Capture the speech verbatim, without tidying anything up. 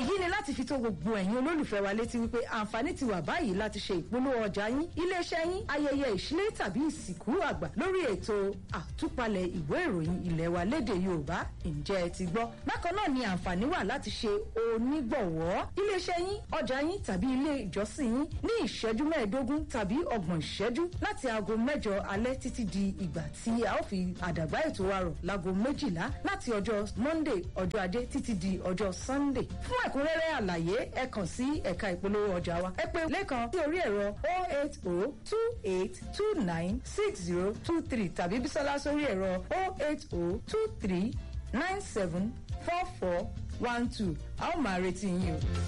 èyí ni láti fi tó gbogbo ẹ̀yin olólùfẹ́ wa létí wípé àǹfààní ti wà báyìí láti ṣe ìpolówó ọjà yín iléeṣẹ́ yín ayẹyẹ ìṣílé tàbí ìsìnkú àgbà lórí ètò àtúpalẹ̀ ìwé ìròyìn ilẹ̀ wa lédè Yorùbá ǹjẹ́ ẹ ti gbọ́. bákan náà ni àǹfààní wà láti ṣe onígbọ̀wọ́ iléeṣẹ́ yín ọjà yín tàbí ilé ìjọsìn yín ní ìṣẹ́jú mẹ́ẹ̀ẹ́dógún tàbí ọgbọ̀n ìṣẹ́jú láti aago mẹ́jọ alẹ́ títí di ìgbà tí a ó fi àdàgbà ètò wa rọ̀ láago méjìlá láti ọjọ́ Monday ọjọ́ Ajé títí di ọjọ́ Sunday. fún ẹ̀kúnrẹ́rẹ́ àlàyé ẹ kàn sí ẹ̀ka ìpolówó ọjà wa ẹ pè lẹ́kan sí orí ẹ̀rọ oh eight oh two eight two nine six zero two three tàbí Bísọ́lá sórí ẹ̀rọ oh eight oh two three nine seven four four one two a ó máa retí yín o.